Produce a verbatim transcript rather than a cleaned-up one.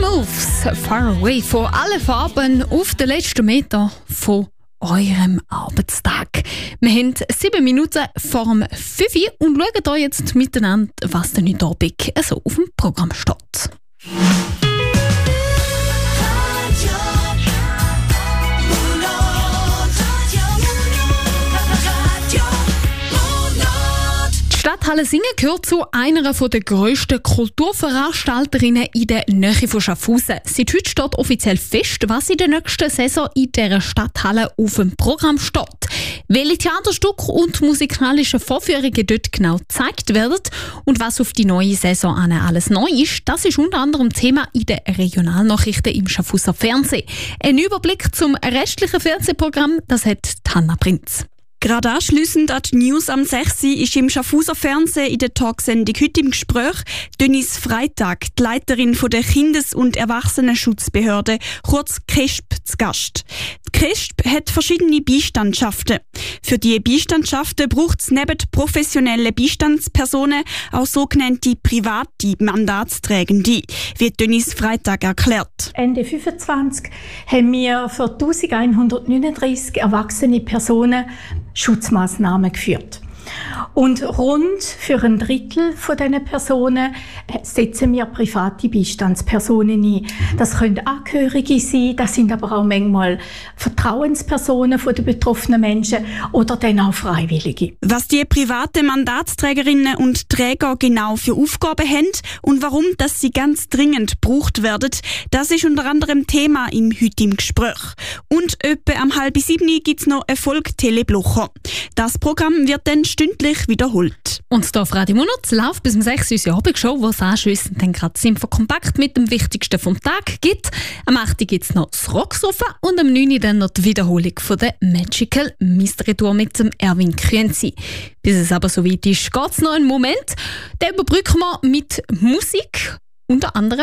Moves Far Away von allen Farben auf den letzten Meter von eurem Arbeitstag. Wir haben sieben Minuten vor dem fünf Uhr und schauen hier jetzt miteinander, was denn heute Abend so auf dem Programm steht. Die Stadthalle Singen gehört zu einer der grössten Kulturveranstalterinnen in der Nähe von Schaffhausen. Seit heute steht offiziell fest, was in der nächsten Saison in dieser Stadthalle auf dem Programm steht. Welche Theaterstücke und musikalischen Vorführungen dort genau gezeigt werden und was auf die neue Saison alles neu ist, das ist unter anderem Thema in den Regionalnachrichten im Schaffhauser Fernsehen. Ein Überblick zum restlichen Fernsehprogramm, das hat Hanna Prinz. Gerade anschliessend an die News am sechs Uhr ist im Schaffhauser Fernsehen in der Talksendung «Heute im Gespräch» Denise Freitag, die Leiterin von der Kindes- und Erwachsenenschutzbehörde, kurz K E S B, zu Gast. Die K E S B hat verschiedene Beistandschaften. Für diese Beistandschaften braucht es neben professionellen Beistandspersonen auch sogenannte private Mandatsträgende, wie Denise Freitag erklärt. Ende fünfundzwanzig haben wir für eintausendeinhundertneununddreissig erwachsene Personen Schutzmaßnahmen geführt. Und rund für ein Drittel von diesen Personen setzen wir private Beistandspersonen ein. Das können Angehörige sein, das sind aber auch manchmal Vertrauenspersonen von den betroffenen Menschen oder dann auch Freiwillige. Was die privaten Mandatsträgerinnen und Träger genau für Aufgaben haben und warum dass sie ganz dringend gebraucht werden, das ist unter anderem Thema im «Heute im Gespräch». Und etwa am halb sieben gibt es noch eine Folge Teleblocher. Das Programm wird dann stündlich wiederholt. Und hier auf Radio Monat läuft bis um sechs Uhr unsere Abendshow, wo es anschliessend dann gerade Simpfer-Kompakt mit dem Wichtigsten vom Tag gibt. Am acht Uhr gibt es noch das Rocksofa und am neun Uhr dann noch die Wiederholung von der Magical Mystery Tour mit dem Erwin Künzi. Bis es aber soweit ist, geht es noch einen Moment. Den überbrücken wir mit Musik, unter anderem